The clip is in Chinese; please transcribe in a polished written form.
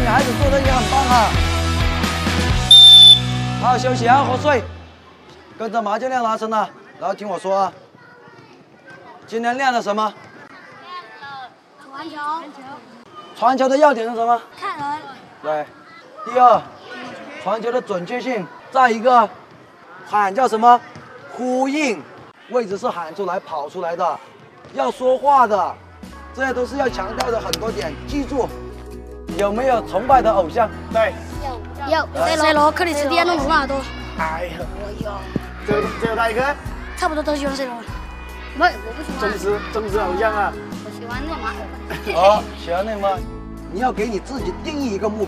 孩子做的也很棒啊。好好休息，好好睡，跟着马教练拉伸啊，然后听我说啊。今天练了什么？ 传球。 传球的要点是什么？ 看人。 对。第二，传球的准确性。再一个，喊叫什么？呼应，位置是喊出来、跑出来的，要说话的，这些都是要强调的很多点。记住，有没有崇拜的偶像？ 对。 有 C 罗、克里斯蒂亚诺·罗纳尔多。 哎呀，只有他一个。 差不多都喜欢 C 罗。没，我不喜欢。 忠实偶像啊。 我喜欢内马尔。 好，喜欢内马尔，你要给你自己定义一个目